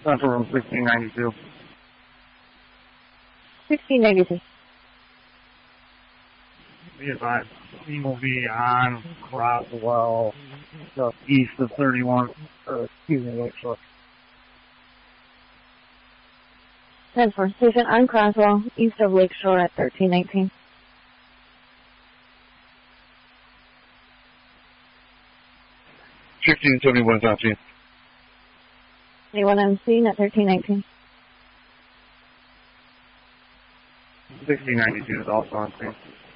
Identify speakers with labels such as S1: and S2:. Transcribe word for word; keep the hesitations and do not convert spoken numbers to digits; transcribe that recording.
S1: Central Room sixteen ninety-two.
S2: sixteen ninety-two.
S1: Be advised, team will be on Croswell, just east of thirty-one, or excuse me, Lakeshore.
S2: ten four, station on Croswell, east of Lakeshore at thirteen nineteen.
S3: sixteen seventy-one is on scene.
S2: Anyone on scene at thirteen nineteen?
S1: sixteen ninety-two is also on scene.